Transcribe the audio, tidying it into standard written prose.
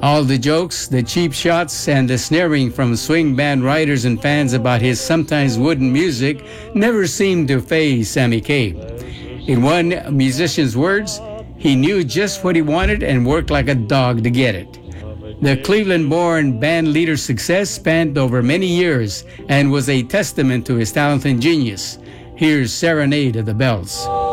All the jokes, the cheap shots, and the sneering from swing band writers and fans about his sometimes wooden music never seemed to faze Sammy Kaye. In one musician's words, he knew just what he wanted and worked like a dog to get it. The Cleveland-born band leader's success spanned over many years and was a testament to his talent and genius. Here's Serenade of the Bells.